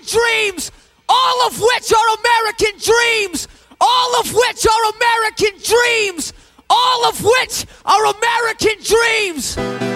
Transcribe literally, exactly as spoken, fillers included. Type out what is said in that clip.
dreams, all of which are American dreams, all of which are American dreams, all of which are American dreams.